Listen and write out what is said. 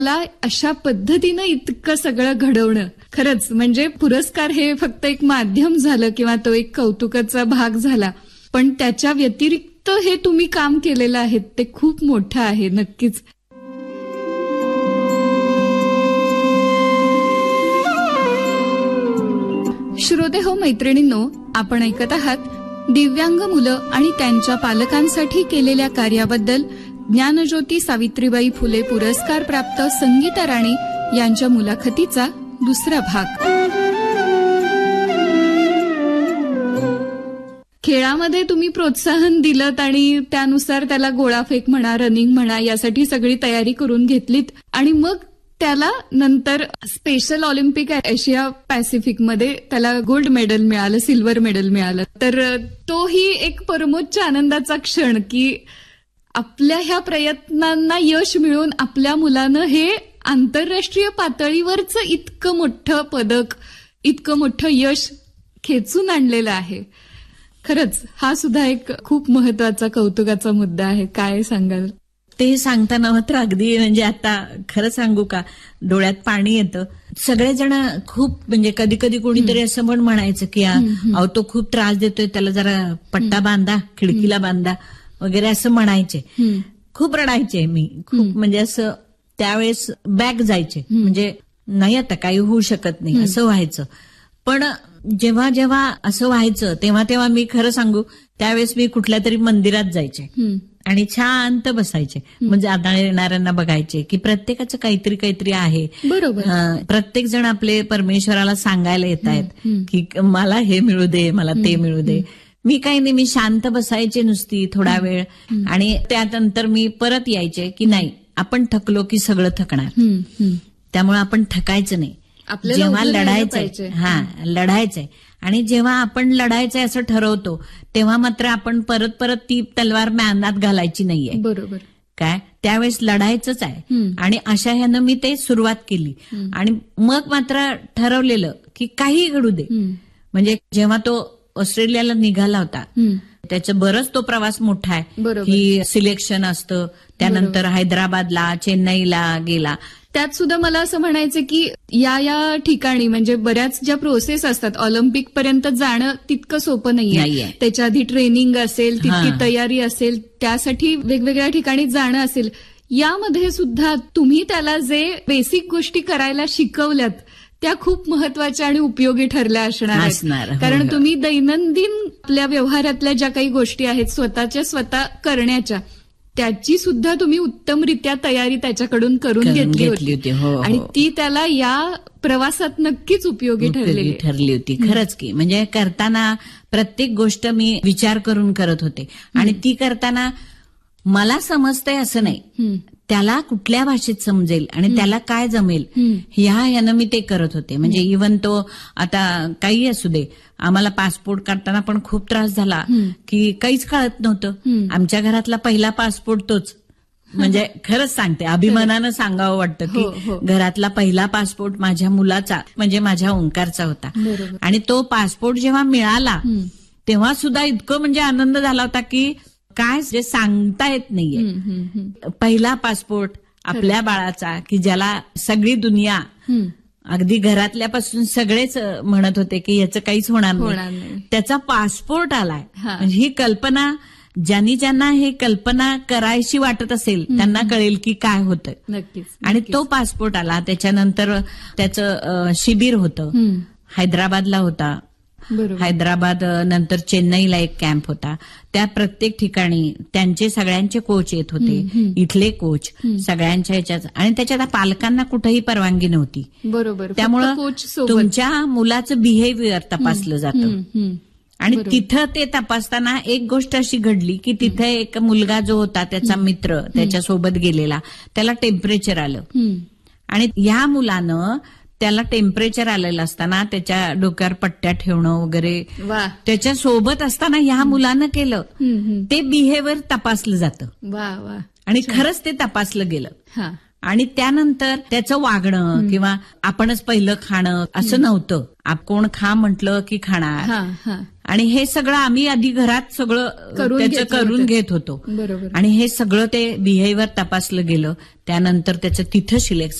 अशा पद्धतीनं इतकं सगळं घडवणं खरंच म्हणजे पुरस्कार हे फक्त एक माध्यम झालं किंवा तो एक कौतुकाचा भाग झाला, पण त्याच्या व्यतिरिक्त हे तुम्ही काम केलेलं आहे ते खूप मोठं आहे नक्कीच. श्रोते हो, मैत्रिणींनो, आपण ऐकत आहात दिव्यांग मुलं आणि त्यांच्या पालकांसाठी केलेल्या कार्याबद्दल ज्ञानज्योती सावित्रीबाई फुले पुरस्कार प्राप्त संगीता राणे यांच्या मुलाखतीचा दुसरा भाग. खेळामध्ये तुम्ही प्रोत्साहन दिलत आणि त्यानुसार त्याला गोळाफेक म्हणा, रनिंग म्हणा, यासाठी सगळी तयारी करून घेतलीत आणि मग त्याला नंतर स्पेशल ऑलिम्पिक एशिया पॅसिफिकमध्ये त्याला गोल्ड मेडल मिळालं, सिल्वर मेडल मिळालं. तर तोही एक परमोच्च आनंदाचा क्षण की आपल्या ह्या प्रयत्नांना यश मिळून आपल्या मुलानं हे आंतरराष्ट्रीय पातळीवरचं इतकं मोठं पदक, इतकं मोठं यश खेचून आणलेलं आहे. खरंच हा सुद्धा एक खूप महत्वाचा कौतुकाचा मुद्दा आहे. काय सांगाल? ते सांगताना मात्र अगदी म्हणजे आता खरं सांगू का, डोळ्यात पाणी येतं. सगळेजण खूप म्हणजे कधी कधी कोणीतरी असं पण म्हणायचं की अहो तो खूप त्रास देतोय, त्याला जरा पट्टा बांधा, खिडकीला बांधा वगैरे असं म्हणायचे. खूप रडायचे मी, खूप म्हणजे असं त्यावेळेस बॅक जायचे, म्हणजे नाही आता काही होऊ शकत नाही असं व्हायचं. पण जेव्हा जेव्हा असं व्हायचं तेव्हा तेव्हा मी खरं सांगू त्यावेळेस मी कुठल्या तरी मंदिरात जायचे आणि शांत बसायचे. म्हणजे आता येणाऱ्यांना बघायचे की प्रत्येकाचं काहीतरी काहीतरी आहे. बरोबर. प्रत्येक जण आपले परमेश्वराला सांगायला येत आहेत की मला हे मिळू दे, मला ते मिळू दे. मी काही नाही, मी शांत बसायचे नुसती थोडा वेळ आणि त्यानंतर मी परत यायचे की नाही, आपण थकलो की सगळं थकणार, त्यामुळे आपण थकायचं नाही. जेव्हा लढायचंय, लढायचंय आणि जेव्हा आपण लढायचंय असं ठरवतो तेव्हा मात्र आपण परत परत ती तलवार म्यानात घालायची नाहीये. बरोबर. काय त्यावेळेस लढायचंच आहे. आणि अशा ह्यानं मी ते सुरुवात केली आणि मग मात्र ठरवलेलं की काही घडू दे. म्हणजे जेव्हा तो ऑस्ट्रेलियाला निघाला होता त्याचा बरंच तो प्रवास मोठा आहे की सिलेक्शन असतं, त्यानंतर हैदराबादला, चेन्नईला गेला. त्यात सुद्धा मला असं म्हणायचं की या ठिकाणी म्हणजे बऱ्याच ज्या प्रोसेस असतात, ऑलिम्पिक पर्यंत जाणं तितकं सोपं नाहीये. त्याच्या आधी ट्रेनिंग असेल, तितकी तयारी असेल, त्यासाठी वेगवेगळ्या ठिकाणी जाणं असेल. यामध्ये सुद्धा तुम्ही त्याला जे बेसिक गोष्टी करायला शिकवल्यात त्या खूप महत्वाच्या आणि उपयोगी ठरल्या असणार. कारण तुम्ही दैनंदिन आपल्या व्यवहारातल्या ज्या काही गोष्टी आहेत स्वतःच्या स्वतः करण्याच्या, त्याची सुद्धा तुम्ही उत्तमरित्या तयारी त्याच्याकडून करून घेतली होती. आणि ती त्याला या प्रवासात नक्कीच उपयोगी ठरली होती. खरंच की म्हणजे करताना प्रत्येक गोष्ट मी विचार करून करत होते आणि ती करताना मला समजतंय असं नाही, त्याला कुठल्या भाषेत समजेल आणि त्याला काय जमेल ह्यानं मी ते करत होते. म्हणजे इव्हन तो आता काही असू दे, आम्हाला पासपोर्ट काढताना पण खूप त्रास झाला की काहीच कळत नव्हतं. आमच्या घरातला पहिला पासपोर्ट तोच. म्हणजे खरंच सांगते, अभिमानानं सांगावं वाटतं की घरातला पहिला पासपोर्ट माझ्या मुलाचा म्हणजे माझ्या ओंकारचा होता. आणि तो पासपोर्ट जेव्हा मिळाला तेव्हा सुद्धा इतकं म्हणजे आनंद झाला होता की काय जे सांगता येत नाहीये. पहिला पासपोर्ट आपल्या बाळाचा की ज्याला सगळी दुनिया अगदी घरातल्यापासून सगळेच म्हणत होते की याचं काहीच होणार नाही, त्याचा पासपोर्ट आलाय. म्हणजे ही कल्पना ज्यांना हे कल्पना करायची वाटत असेल त्यांना कळेल की काय होतं. नक्कीच. आणि तो पासपोर्ट आला. त्याच्यानंतर त्याचं शिबिर होतं, हैदराबादला होता. हैदराबाद नंतर चेन्नईला एक कॅम्प होता. त्या प्रत्येक ठिकाणी त्यांचे सगळ्यांचे कोच येत होते, इथले कोच सगळ्यांच्या ह्याच्यात. आणि त्याच्यात पालकांना कुठेही परवानगी नव्हती. बरोबर. त्यामुळं तुमच्या मुलाचं बिहेवियर तपासलं जातं. आणि तिथं ते तपासताना एक गोष्ट अशी घडली की तिथे एक मुलगा जो होता त्याचा मित्र त्याच्यासोबत गेलेला, त्याला टेम्परेचर आलं. आणि ह्या मुलानं त्याला टेम्परेचर आलेलं असताना त्याच्या डोक्यावर पट्ट्या ठेवणं वगैरे त्याच्या सोबत असताना ह्या मुलानं केलं. ते बिहेवियर तपासलं जातं. आणि खरंच ते तपासलं गेलं. आणि त्यानंतर त्याचं वागणं किंवा आपणच पहिलं खाणं असं नव्हतं. कोण खा म्हटलं की खाणार. हा हा आणि हे सगळं आम्ही आधी घरात सगळं त्याचं करून घेत होतो. बरोबर. आणि हे सगळं ते बिहेवियर तपासलं गेलं. त्यानंतर त्याचं तिथं सिलेक्शन